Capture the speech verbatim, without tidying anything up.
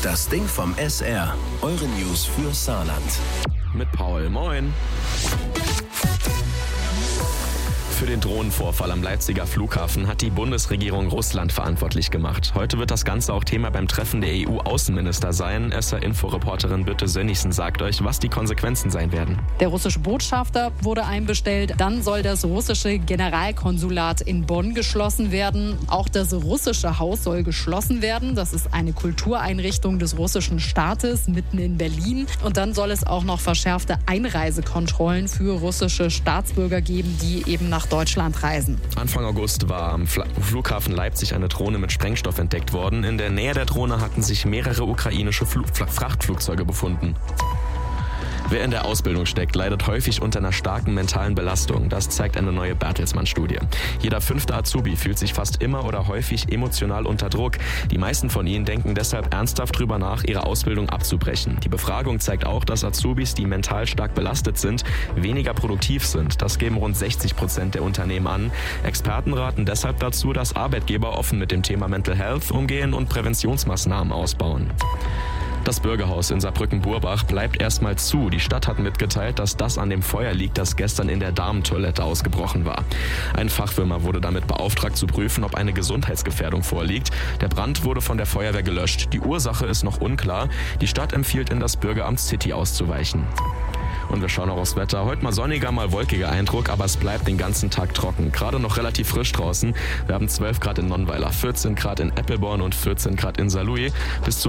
Das Ding vom S R. Eure News für Saarland. Mit Paul. Moin. Für den Drohnenvorfall am Leipziger Flughafen hat die Bundesregierung Russland verantwortlich gemacht. Heute wird das Ganze auch Thema beim Treffen der E U-Außenminister sein. S R-Info-Reporterin Birte Sönnigsen sagt euch, was die Konsequenzen sein werden. Der russische Botschafter wurde einbestellt. Dann soll das russische Generalkonsulat in Bonn geschlossen werden. Auch das russische Haus soll geschlossen werden. Das ist eine Kultureinrichtung des russischen Staates mitten in Berlin. Und dann soll es auch noch verschärfte Einreisekontrollen für russische Staatsbürger geben, die eben nach Deutschland reisen. Anfang August war am Flughafen Leipzig eine Drohne mit Sprengstoff entdeckt worden. In der Nähe der Drohne hatten sich mehrere ukrainische Flug- Frachtflugzeuge befunden. Wer in der Ausbildung steckt, leidet häufig unter einer starken mentalen Belastung. Das zeigt eine neue Bertelsmann-Studie. Jeder fünfte Azubi fühlt sich fast immer oder häufig emotional unter Druck. Die meisten von ihnen denken deshalb ernsthaft drüber nach, ihre Ausbildung abzubrechen. Die Befragung zeigt auch, dass Azubis, die mental stark belastet sind, weniger produktiv sind. Das geben rund sechzig Prozent der Unternehmen an. Experten raten deshalb dazu, dass Arbeitgeber offen mit dem Thema Mental Health umgehen und Präventionsmaßnahmen ausbauen. Das Bürgerhaus in Saarbrücken-Burbach bleibt erstmal zu. Die Stadt hat mitgeteilt, dass das an dem Feuer liegt, das gestern in der Damentoilette ausgebrochen war. Ein Fachfirma wurde damit beauftragt zu prüfen, ob eine Gesundheitsgefährdung vorliegt. Der Brand wurde von der Feuerwehr gelöscht. Die Ursache ist noch unklar. Die Stadt empfiehlt, in das Bürgeramt City auszuweichen. Und wir schauen auch aufs Wetter. Heute mal sonniger, mal wolkiger Eindruck, aber es bleibt den ganzen Tag trocken. Gerade noch relativ frisch draußen. Wir haben zwölf Grad in Nonnweiler, vierzehn Grad in Eppelborn und vierzehn Grad in Saarlouis. Bis zu